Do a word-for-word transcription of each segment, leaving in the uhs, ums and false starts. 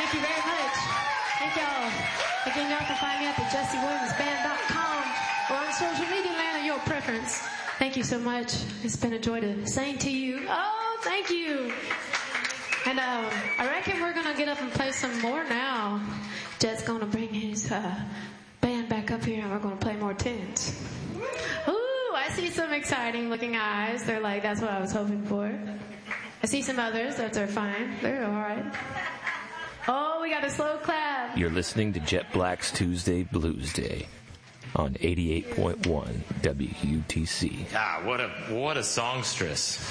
Thank you very much. Thank y'all. Again, y'all can find me up at jesse williams band dot com or on social media land of your preference. Thank you so much. It's been a joy to sing to you. Oh, thank you. And um, I reckon we're going to get up and play some more now. Jet's going to bring his uh, band back up here and we're going to play more tunes. Ooh, I see some exciting looking eyes. They're like, that's what I was hoping for. I see some others that are fine. They're all right. Oh, we got a slow clap. You're listening to Jet Black's Tuesday Blues Day on eighty-eight point one W U T C. Ah, what a what a songstress.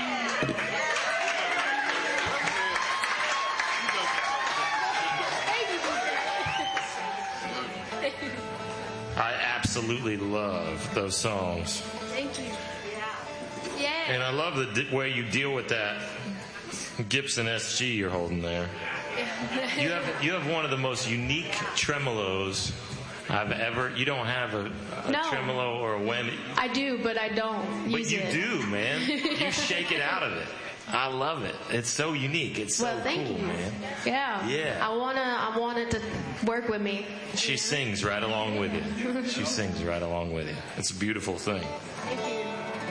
I absolutely love those songs. Thank you. Yeah. Yeah. And I love the di- way you deal with that Gibson S G you're holding there. You have you have one of the most unique tremolos I've ever. You don't have a, a no. tremolo or a whammy. I do, but I don't But use you it. do, man. You shake it out of it. I love it. It's so unique. It's so well, thank cool, you. man. Yeah. Yeah. I wanna I want it to work with me. She sings right along with you. She sings right along with you. It's a beautiful thing. Thank you.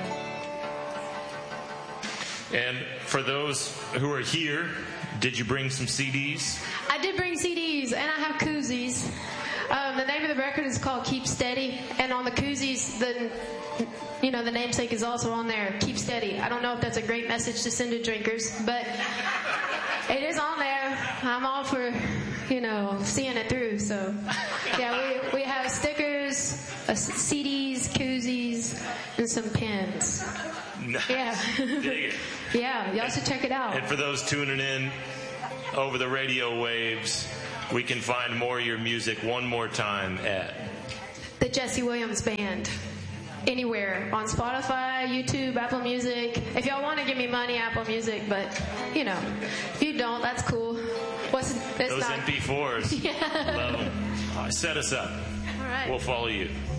And for those who are here, did you bring some C Ds? I did bring C Ds and I have koozies. Um, the name of the record is called Keep Steady, and on the koozies, the you know the namesake is also on there. Keep Steady. I don't know if that's a great message to send to drinkers, but it is on there. I'm all for you know seeing it through. So yeah, we we have stickers, uh, C Ds, koozies, and some pins. Nice. Yeah. Dig it. Yeah, y'all should check it out. And for those tuning in over the radio waves, we can find more of your music one more time at The Jesse Williams Band. Anywhere. On Spotify, YouTube, Apple Music. If y'all want to give me money, Apple Music, but, you know, if you don't, that's cool. What's it's those not... M P fours. Yeah. Love them. Uh, set us up. All right. We'll follow you.